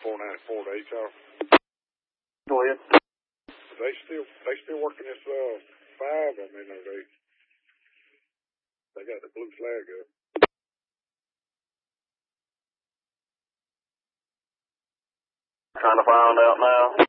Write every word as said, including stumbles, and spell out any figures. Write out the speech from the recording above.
four nine four to H R. Go ahead. They still they still working this uh five. I mean, are they they got the blue flag up. Trying to find out now.